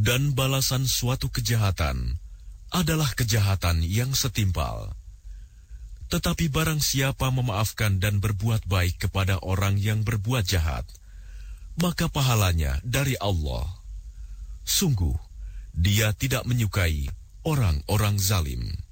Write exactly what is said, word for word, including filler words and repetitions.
Dan balasan suatu kejahatan adalah kejahatan yang setimpal. Tetapi barang siapa memaafkan dan berbuat baik kepada orang yang berbuat jahat, maka pahalanya dari Allah. Sungguh, Dia tidak menyukai orang-orang zalim.